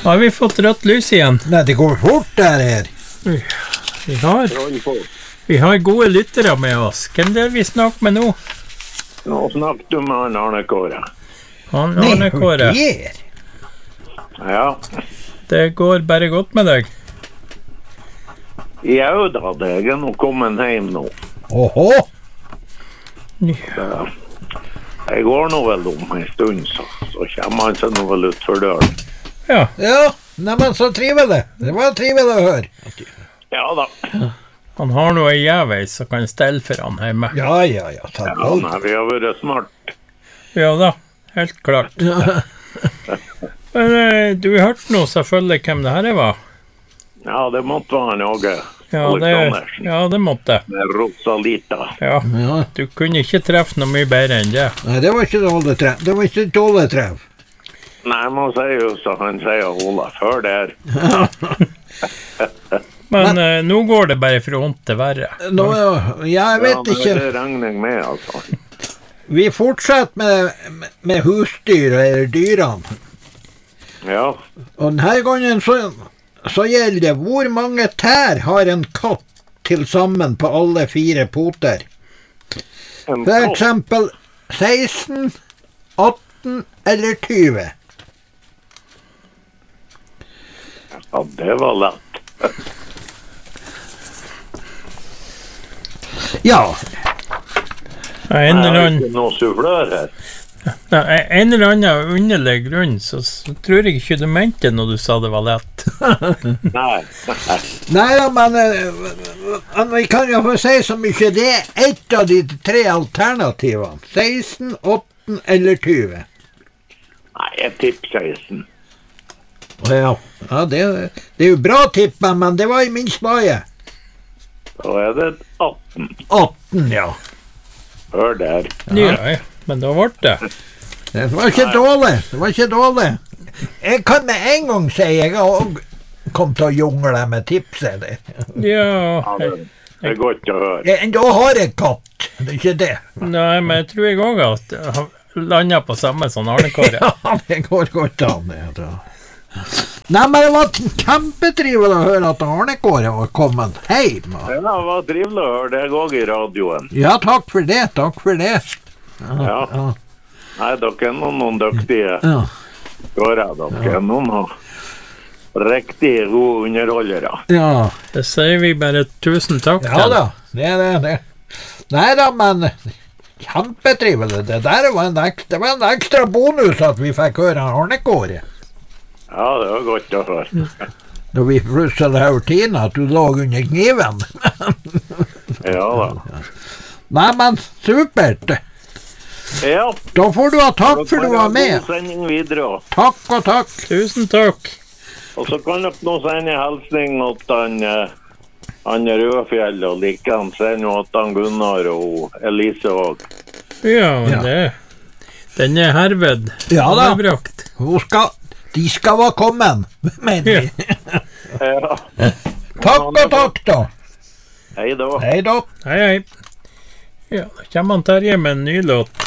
Har vi fått rødt lys igjen? Nei, det går fort der her. Vi har gode lyttere med oss. Hvem det vi snakker med nå? Nå snakket du med han Arne Kåre. Han Arne Kåre. Ja. Det går bare godt med deg. Ja da, det er nå kommet hjem nå. Åhå! Jeg går nå vel om en stund, så kommer han seg nå vel ut for døren. Ja. Nei, men så trivelig. Det var trivelig å høre. Ja da. Han har noe i jævei som kan stelle for han hjemme. Ja, nei, vi har vært smart. Ja da, helt klart. Men du hørte nå selvfølgelig hvem det her var? Ja, det måtte være Åge. Ja, det måtte. Med Rosalita. Ja, du kunne ikke treffe noe mye bedre enn det. Nei, det var ikke dårlig treff. Det var ikke dårlig treff. Nei, man sier jo så han sier Ola før det her. Men nå går det bare fra vondt til verre. Jeg vet ikke. Det regner jeg med, altså. Vi fortsetter med husdyr eller dyrene. Ja. Og denne gangen så gjelder det hvor mange tær har en katt til sammen på alle 4 poter. For eksempel 16, 18 eller 20. Ja, det var lett. Ja. Jeg har ikke noe sufflør her. En eller annen underlig grunn, så tror jeg ikke du mente når du sa det var lett. Nei, men vi kan jo få si så mye. Det er ett av de 3 alternativene. 16, 18 eller 20. Nei, jeg tipper 16. Ja, det er jo bra tippet, men det var i min spaje. Da er det 18. 18, ja. Hør der. Ja, men da ble det. Det var ikke dårlig. Jeg kan med en gang si jeg har kommet til å jungle med tipset. Ja, det er godt å høre. Da har jeg katt, det er ikke det. Nei, men jeg tror jeg også at jeg landet på samme som Arne Kåre. Ja, det går godt an, det da. Nei, men det var kjempetrivelig å høre at Arne Kåre var kommet hjem. Ja, det var trivelig å høre det også i radioen. Ja, takk for det. Ja. Nei, dere er noen dyktige gårder. Dere er noen riktig gode underholdere. Ja. Det sier vi bare 1000 takk til. Ja da, det. Nei da, men kjempetrivelig. Det var en ekstra bonus at vi fikk høre Arne Kåre. Ja, det var godt å høre. Da vi plutselig hørte Tina at du lå under kniven. Ja da. Nei, men supert. Ja. Da får du ha takk for du var med. God sending videre. Takk og takk. 1000 takk. Og så kan dere nå sende hilsning til han Rødfjell og likedan sende til Gunnar og Elise også. Ja, den er herved. Ja da. Overbrakt. De skal være kommet, mener vi. Ja. Takk og takk da. Hei da. Hei da. Hei. Ja, da kommer han Terje med en ny låt.